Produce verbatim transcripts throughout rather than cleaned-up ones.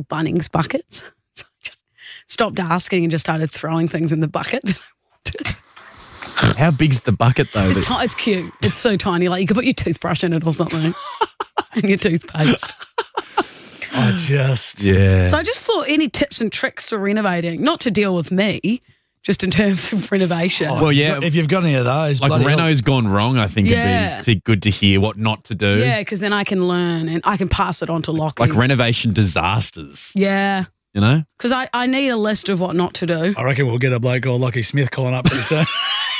Bunnings buckets. So I just stopped asking and just started throwing things in the bucket that I wanted. How big's the bucket, though? It's, ti- it's cute. It's so tiny. Like you could put your toothbrush in it or something and your toothpaste. I just... Yeah. So I just thought any tips and tricks for renovating, not to deal with me, just in terms of renovation. Well, yeah. If you've got any of those, Like bloody hell. Renault's gone wrong, I think Yeah. it'd be good to hear what not to do. Yeah, because then I can learn and I can pass it on to Lockie. Like renovation disasters, yeah, you know? because I, I need a list of what not to do, I reckon we'll get a bloke called Lockie Smith calling up pretty soon.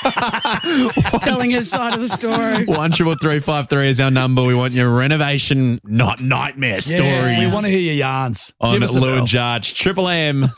telling his side of the story. One triple three five three is our number. We want your renovation, not nightmare stories. Yeah, we want to hear your yarns. on Give us a Lou bell. and Jarch. Triple M.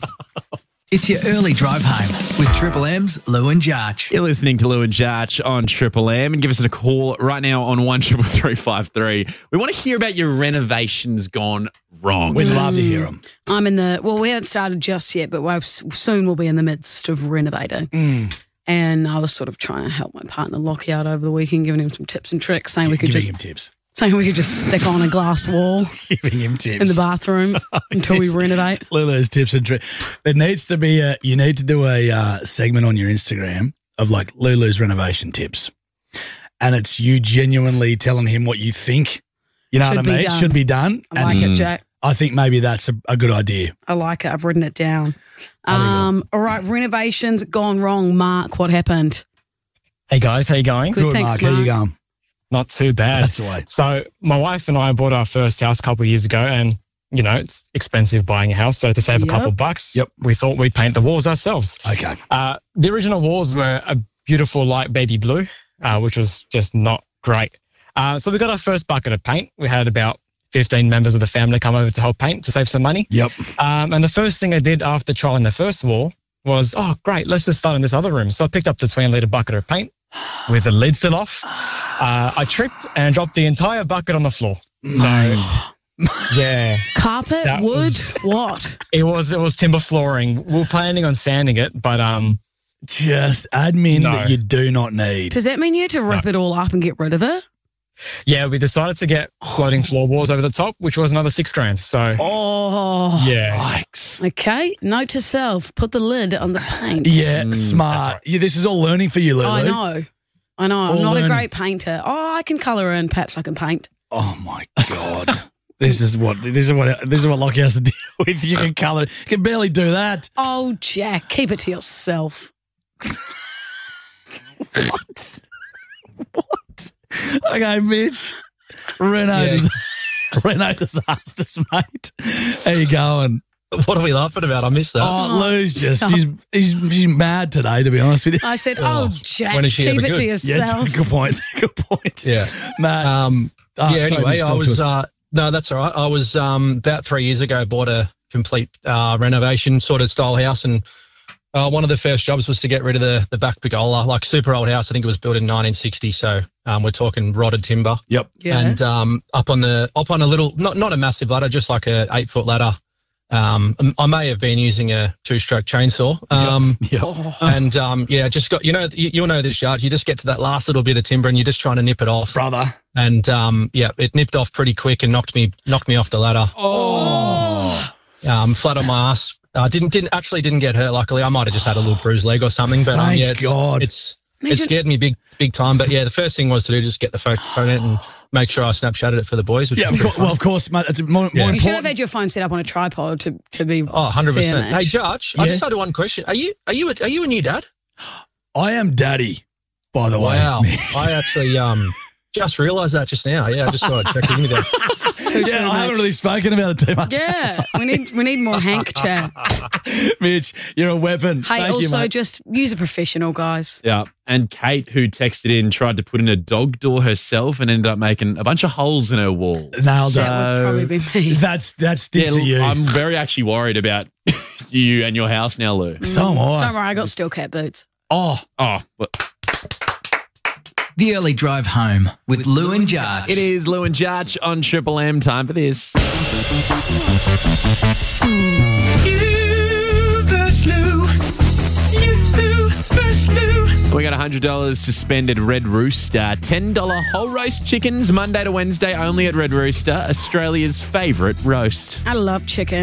It's your early drive home with Triple M's Lou and Jarch. You're listening to Lou and Jarch on Triple M, and give us a call right now on one triple three five three. We want to hear about your renovations gone wrong. We'd love to hear them. I'm in the, well, we haven't started just yet, but we'll, soon we'll be in the midst of renovating. Mm. And I was sort of trying to help my partner Lockie out over the weekend, giving him some tips and tricks, saying we could Giving just him tips. saying we could just stick on a glass wall Giving him tips. in the bathroom until we Tips. renovate. Lulu's tips and tricks. There needs to be a, you need to do a uh, segment on your Instagram of like Lulu's renovation tips. And it's you genuinely telling him what you think, you know Should what be I mean? done. Should be done. I like and it, Jack. I think maybe that's a, a good idea. I like it. I've written it down. How do you go? Um, all right, renovations gone wrong. Mark, what happened? Hey guys, how you going? Good, thanks, Mark. How you Mark. going? Not too bad. That's the way. So my wife and I bought our first house a couple of years ago, and you know it's expensive buying a house. So to save Yep. a couple of bucks, Yep. we thought we'd paint the walls ourselves. Okay. Uh, the original walls were a beautiful light baby blue, uh, which was just not great. Uh, so we got our first bucket of paint. We had about fifteen members of the family come over to help paint to save some money. Yep. Um, and the first thing I did after trying the first wall was, oh, great, let's just start in this other room. So I picked up the twenty litre bucket of paint with the lid still off. Uh, I tripped and dropped the entire bucket on the floor. Mate. Yeah, Carpet, That wood, was- what? it was it was timber flooring. We were planning on sanding it, but um, Just admin No. that you do not need. Does that mean you had to rip it all up and get rid of it? yeah, we decided to get floating floorboards over the top, which was another six grand. So Oh, yeah, Yikes. okay. Note to self: put the lid on the paint. Yeah, Mm, smart. Yeah, this is all learning for you, Lulu. I know. I know. I'm All not learning. a great painter. Oh, I can colour in. Perhaps I can paint. Oh my god. This is what this is what this is what Lockie has to deal with. You can colour. You can barely do that. Oh, Jack, keep it to yourself. What? What? Okay, Mitch. Renault, Yeah. dis- Renault disasters, mate. How you going? What are we laughing about? I missed that. Oh, Lou's just she's, she's she's mad today, to be honest with you. I said, oh, Jack, when is she keep ever it good? to Yeah, yourself. it's a good point. Good point. Yeah. Matt. Um, oh, yeah, sorry, anyway, Mitch, I talk to was, us. uh, no, that's all right. I was um, about three years ago, bought a complete uh, renovation sort of style house. And uh, one of the first jobs was to get rid of the, the back pergola, like super old house. I think it was built in nineteen sixty. So um, we're talking rotted timber. Yep. Yeah. And um, up on the, up on a little, not, not a massive ladder, just like a eight foot ladder. Um, I may have been using a two stroke chainsaw. Um, Yep. And um, yeah, just got, you know, you, you'll know this, Jarch. You just get to that last little bit of timber and you're just trying to nip it off. Brother. And um, yeah, it nipped off pretty quick and knocked me knocked me off the ladder. Oh. Um, flat on my ass. Uh, didn't didn't actually didn't get hurt. Luckily, I might have just had a little bruised leg or something. But um, Thank yeah, it's, God. it's it Imagine- scared me big big time. But yeah, the first thing was to do just get the phone phone out and make sure I Snapchatted it for the boys. Which Yeah, was of pretty course, fun. well, of course, mate. It's more, Yeah. more You should have important. had your phone set up on a tripod to, to be. Oh, one hundred percent. fair, Hey, Mitch. Jarch, I Yeah? just had one question. Are you are you a, are you a new dad? I am daddy, by the way. Wow, I actually um just realised that just now. Yeah, I just thought I'd check in with you. Yeah, I haven't really spoken about it too much. Yeah, we need we need more Hank chat. Mitch, you're a weapon. Hey, Thank you, also mate. just use a professional, guys. Yeah. And Kate, who texted in, tried to put in a dog door herself and ended up making a bunch of holes in her wall. Nailed That it. would probably be me. That's that sticks Yeah, to you. I'm very actually worried about you and your house now, Lou. so am I. Don't worry, I got steel cat boots. Oh, Oh, but The early drive home with Lou and Jarch. it is Lou and Jarch on Triple M. Time for this. We got one hundred dollars to spend at Red Rooster. ten dollars whole roast chickens, Monday to Wednesday, only at Red Rooster, Australia's favourite roast. I love chicken.